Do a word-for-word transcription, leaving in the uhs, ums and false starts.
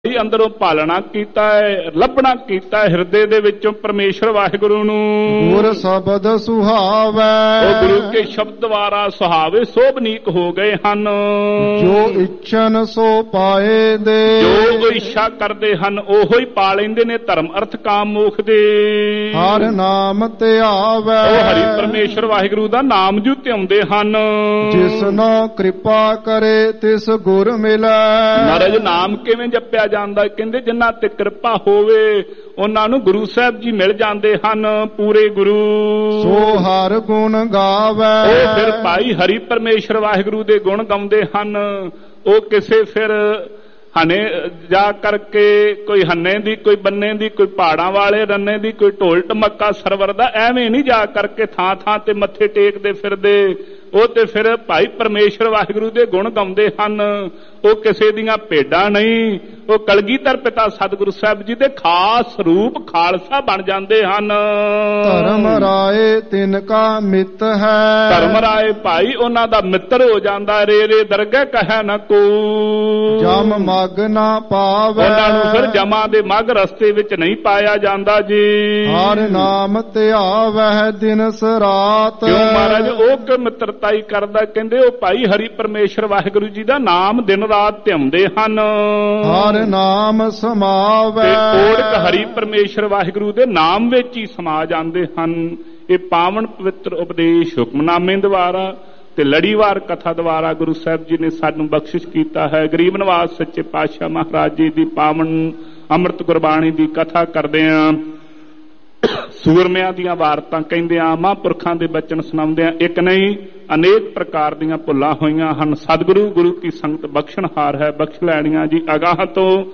ਅੰਦਰੋਂ ਪਾਲਣਾ ਕੀਤਾ ਹੈ, ਲੱਭਣਾ ਕੀਤਾ ਹੈ ਹਿਰਦੇ ਦੇ ਵਿੱਚੋਂ ਪਰਮੇਸ਼ਰ ਵਾਹਿਗੁਰੂ ਨੂੰ। ਗੁਰ ਸ਼ਬਦ ਸੁਹਾਵੈ, ਉਹ ਗੁਰੂ ਕੇ ਸ਼ਬਦ ਦੁਆਰਾ ਸੁਹਾਵੇ ਸੋਭਨੀਕ ਹੋ ਗਏ ਹਨ। ਜੋ ਇੱਛਨ ਸੋ ਪਾਏ ਦੇ, ਜੋ ਕੋਈ ਇੱਛਾ ਕਰਦੇ ਹਨ ਉਹੋ ਹੀ ਪਾ ਲੈਂਦੇ ਨੇ, ਧਰਮ ਅਰਥ ਕਾਮ ਮੋਖ ਦੇ। ਹਰ ਨਾਮ ਧਿਆਵੈ, ਉਹ ਹਰੀ ਪਰਮੇਸ਼ਰ ਵਾਹਿਗੁਰੂ ਦਾ ਨਾਮ ਜੂ ਧਿਆਉਂਦੇ ਹਨ। ਜਿਸਨੋ ਕਿਰਪਾ ਕਰੇ ਤਿਸ ਗੁਰ ਮਿਲੈ। ਮਹਾਰਾਜ ਨਾਮ ਕਿਵੇਂ ਜਪਿਆ ਜਾਂਦਾ? ਕਹਿੰਦੇ ਜਿਨ੍ਹਾਂ ਤੇ ਕਿਰਪਾ ਹੋਵੇ ਉਹਨਾਂ ਨੂੰ ਗੁਰੂ ਸਾਹਿਬ ਜੀ ਮਿਲ ਜਾਂਦੇ ਹਨ, ਪੂਰੇ ਗੁਰੂ। ਸੋ ਹਰ ਗੁਣ ਗਾਵੈ, ਉਹ ਫਿਰ ਭਾਈ ਹਰੀ ਪਰਮੇਸ਼ਰ ਵਾਹਿਗੁਰੂ ਦੇ ਗੁਣ ਗਾਉਂਦੇ ਹਨ। ਉਹ ਕਿਸੇ ਫਿਰ ਹਨੇ ਜਾ ਕਰਕੇ ਕੋਈ ਹੰਨੇ ਦੀ, ਕੋਈ ਬੰਨੇ ਦੀ, ਕੋਈ ਪਹਾੜਾਂ ਵਾਲੇ ਰੰਨੇ ਦੀ, ਕੋਈ ਢੋਲ ਢਮੱਕਾ ਸਰਵਰ ਦਾ, ਐਵੇਂ ਨਹੀਂ ਜਾ ਕਰਕੇ ਥਾਂ ਥਾਂ ਤੇ ਮੱਥੇ ਟੇਕਦੇ ਫਿਰਦੇ। ਉਹ ਤੇ ਫਿਰ ਭਾਈ ਪਰਮੇਸ਼ਰ ਵਾਹਿਗੁਰੂ ਦੇ ਗੁਣ ਗਾਉਂਦੇ ਹਨ। ਉਹ ਕਿਸੇ ਦੀਆਂ ਭੇਡਾਂ ਨਹੀਂ, ਉਹ ਕਲਗੀਧਰ ਪਿਤਾ ਸਤਿਗੁਰੂ ਸਾਹਿਬ ਜੀ ਦੇ ਖਾਸ ਰੂਪ ਖਾਲਸਾ ਬਣ ਜਾਂਦੇ ਹਨ। ਧਰਮ ਰਾਏ ਤਿਨ ਕਾ ਮਿੱਤ ਹੈ, ਧਰਮ ਰਾਏ ਭਾਈ ਉਹਨਾਂ ਦਾ ਮਿੱਤਰ ਹੋ ਜਾਂਦਾ। ਰੇ ਰੇ ਦਰਗਹਿ ਕਹੈ ਨ ਕੋ, ਜਮ ਮਗ ਨਾ ਪਾਵੈ। ਉਹਨਾਂ ਨੂੰ ਫਿਰ ਜਮਾਂ ਦੇ ਮਗ ਰਸਤੇ ਵਿੱਚ ਨਹੀਂ ਪਾਇਆ ਜਾਂਦਾ ਜੀ। ਹਰ ਨਾਮ ਧਿਆਵੈ ਦਿਨਸ ਰਾਤ, ਕਿਉਂ ਮਹਾਰਾਜ ਉਹ ਕਿ ਮਿੱਤਰਤਾ ਹੀ ਕਰਦਾ? ਕਹਿੰਦੇ ਉਹ ਭਾਈ ਹਰੀ ਪਰਮੇਸ਼ਰ ਵਾਹਿਗੁਰੂ ਜੀ ਦਾ ਨਾਮ ਦਿਨ ਰਾਤ ਧਿਆਉਂਦੇ ਹਨ। ਹਰ ਨਾਮ ਸਮਾਵੈ, ਓੜਕ ਹਰੀ ਪਰਮੇਸ਼ਰ ਵਾਹਿਗੁਰੂ ਦੇ ਨਾਮ ਵਿੱਚ ਹੀ ਸਮਾ ਜਾਂਦੇ ਹਨ। ਇਹ ਪਾਵਨ ਪਵਿੱਤਰ ਉਪਦੇਸ਼ ਹੁਕਮਨਾਮੇ ਦੁਆਰਾ ਤੇ ਲੜੀਵਾਰ ਕਥਾ ਦੁਆਰਾ ਗੁਰੂ ਸਾਹਿਬ ਜੀ ਨੇ ਸਾਨੂੰ ਬਖਸ਼ਿਸ਼ ਕੀਤਾ ਹੈ। ਗਰੀਬ ਨਿਵਾਸ ਸੱਚੇ ਪਾਤਸ਼ਾਹ ਮਹਾਰਾਜ ਜੀ ਦੀ ਪਾਵਨ ਅੰਮ੍ਰਿਤ ਗੁਰਬਾਣੀ ਦੀ ਕਥਾ ਕਰਦੇ ਆਂ, ਸੂਰਮਿਆਂ ਦੀਆਂ ਵਾਰਤਾਂ ਕਹਿੰਦੇ ਆਂ, ਮਹਾਂਪੁਰਖਾਂ ਦੇ ਬਚਨ ਸੁਣਾਉਂਦੇ ਆਂ। ਇੱਕ ਨਹੀਂ ਅਨੇਕ ਪ੍ਰਕਾਰ ਦੀਆਂ ਭੁੱਲਾਂ ਹੋਈਆਂ ਹਨ। ਸਤਿਗੁਰੂ ਗੁਰੂ ਕੀ ਸੰਗਤ ਬਖਸ਼ਣਹਾਰ ਹੈ, ਬਖਸ਼ ਲੈਣੀਆਂ ਜੀ। ਅਗਾਹ ਤੋਂ